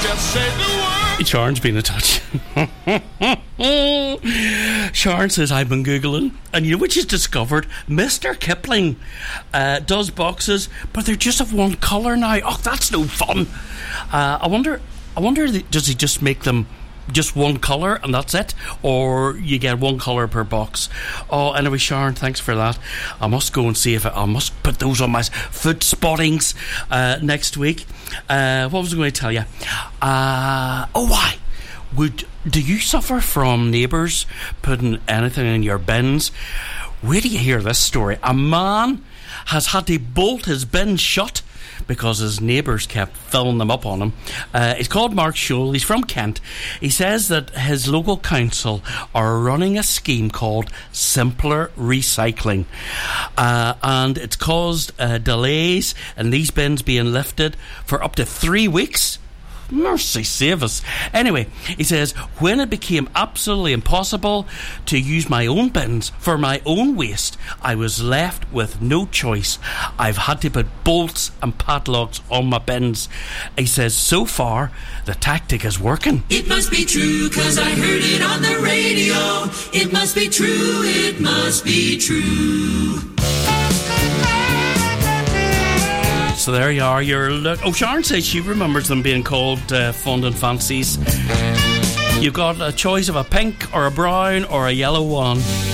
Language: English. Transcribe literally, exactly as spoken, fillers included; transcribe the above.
Just say the word. Sharon's been in touch. Sharon says, I've been Googling, and you know what she's discovered? Mister Kipling uh, does boxes, but they're just of one colour now. Oh, that's no fun. Uh, I wonder, I wonder, does he just make them just one colour and that's it, or you get one colour per box? Oh, anyway, Sharon, thanks for that. I must go and see if I, I must put those on my food spottings uh, next week. Uh, what was I going to tell you? Uh, oh, why? Would do you suffer from neighbours putting anything in your bins? Where do you hear this story? A man has had to bolt his bin shut because his neighbours kept filling them up on him. Uh, he's called Mark Scholl. He's from Kent. He says that his local council are running a scheme called Simpler Recycling, uh, and it's caused uh, delays in these bins being lifted for up to three weeks. Mercy save us. Anyway, he says, when it became absolutely impossible to use my own bins for my own waste, I was left with no choice. I've had to put bolts and padlocks on my bins. He says, so far, the tactic is working. It must be true, 'cause I heard it on the radio. It must be true, it must be true. So there you are. Your look. Oh, Sharon says she remembers them being called uh, fondant fancies. You've got a choice of a pink or a brown or a yellow one.